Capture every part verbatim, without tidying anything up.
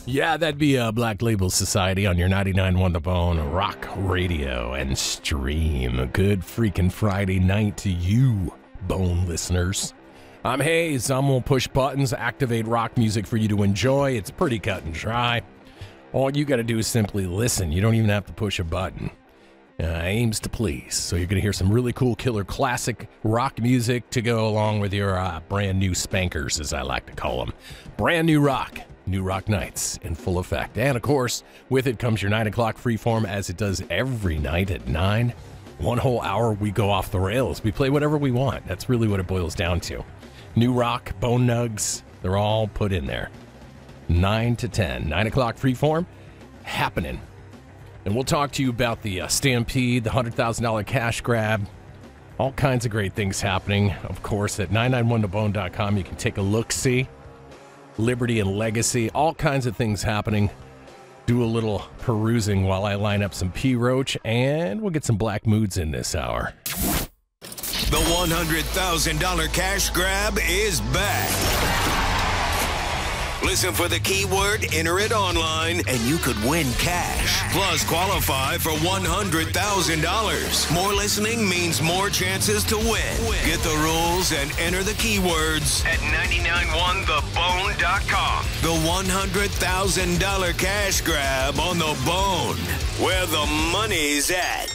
Yeah, that'd be uh, Black Label Society on your ninety-nine point one The Bone Rock Radio and Stream. A good freaking Friday night to you, Bone listeners. I'm Hayes. I'm going to push buttons, activate rock music for you to enjoy. It's pretty cut and dry. All you got to do is simply listen. You don't even have to push a button. Uh, aims to please. So you're going to hear some really cool killer classic rock music to go along with your uh, brand new spankers, as I like to call them. Brand new rock. New Rock Nights in full effect. And of course, with it comes your nine o'clock freeform, as it does every night at nine. One whole hour we go off the rails. We play whatever we want. That's really what it boils down to. New rock, bone nugs, they're all put in there. nine to ten. nine o'clock freeform happening. And we'll talk to you about the uh, Stampede, the one hundred thousand dollars cash grab. All kinds of great things happening. Of course, at nine nine one the bone dot com, you can take a look-see. Liberty and Legacy, all kinds of things happening. Do a little perusing while I line up some P. Roach, and we'll get some Black Moods in this hour. The one hundred thousand dollars cash grab is back. Listen for the keyword, enter it online, and you could win cash. Plus, qualify for one hundred thousand dollars. More listening means more chances to win. Get the rules and enter the keywords at nine nine one the bone dot com. The one hundred thousand dollars cash grab on The Bone, where the money's at.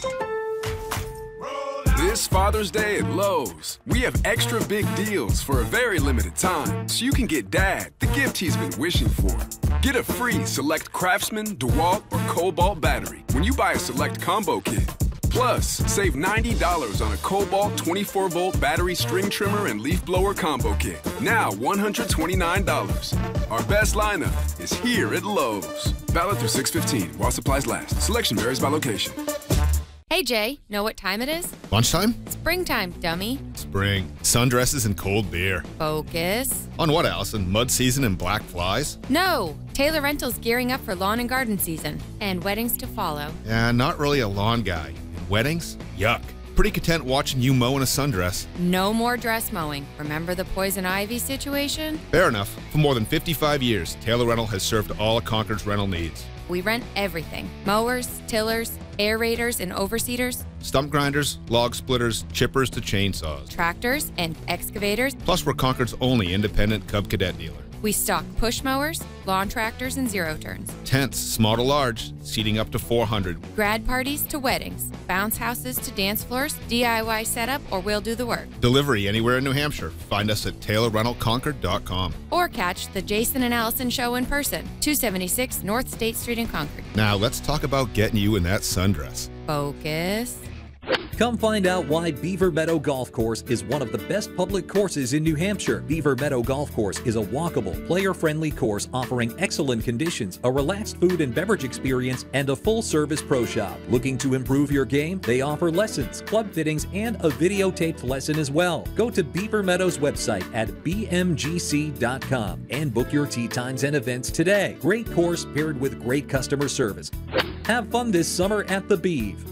This Father's Day at Lowe's, we have extra big deals for a very limited time, so you can get Dad the gift he's been wishing for. Get a free Select Craftsman, DeWalt, or Cobalt battery when you buy a Select Combo Kit. Plus, save ninety dollars on a Cobalt twenty-four volt battery string trimmer and leaf blower combo kit. Now one hundred twenty-nine dollars. Our best lineup is here at Lowe's. Valid through six fifteen while supplies last. Selection varies by location. Hey, Jay, know what time it is? Lunchtime? Springtime, dummy. Spring. Sundresses and cold beer. Focus. On what, Allison? Mud season and black flies? No. Taylor Rental's gearing up for lawn and garden season. And weddings to follow. Yeah, not really a lawn guy. And weddings? Yuck. Pretty content watching you mow in a sundress. No more dress mowing. Remember the poison ivy situation? Fair enough. For more than fifty-five years, Taylor Rental has served all of Concord's rental needs. We rent everything. Mowers, tillers, aerators, and overseeders. Stump grinders, log splitters, chippers to chainsaws. Tractors and excavators. Plus, we're Concord's only independent Cub Cadet dealer. We stock push mowers, lawn tractors, and zero turns. Tents, small to large, seating up to four hundred. Grad parties to weddings. Bounce houses to dance floors. D I Y setup, or we'll do the work. Delivery anywhere in New Hampshire. Find us at taylor rental concord dot com. Or catch the Jason and Allison show in person. two seventy-six North State Street in Concord. Now, let's talk about getting you in that sundress. Focus. Come find out why Beaver Meadow Golf Course is one of the best public courses in New Hampshire. Beaver Meadow Golf Course is a walkable, player-friendly course offering excellent conditions, a relaxed food and beverage experience, and a full-service pro shop. Looking to improve your game? They offer lessons, club fittings, and a videotaped lesson as well. Go to Beaver Meadow's website at b m g c dot com and book your tee times and events today. Great course paired with great customer service. Have fun this summer at the Beav.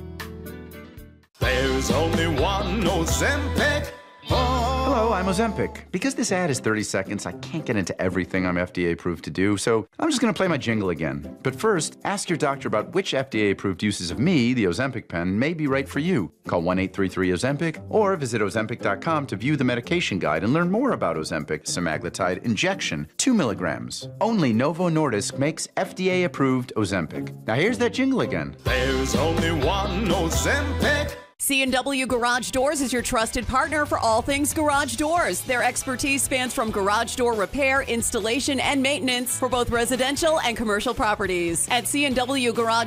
There's only one Ozempic. Hello, I'm Ozempic. Because this ad is thirty seconds, I can't get into everything I'm F D A approved to do, so I'm just going to play my jingle again. But first, ask your doctor about which F D A approved uses of me, the Ozempic pen, may be right for you. Call one eight three three Ozempic or visit ozempic dot com to view the medication guide and learn more about Ozempic semaglutide injection, two milligrams. Only Novo Nordisk makes F D A approved Ozempic. Now here's that jingle again. There's only one Ozempic. C and W Garage Doors is your trusted partner for all things garage doors. Their expertise spans from garage door repair, installation, and maintenance for both residential and commercial properties. At C and W Garage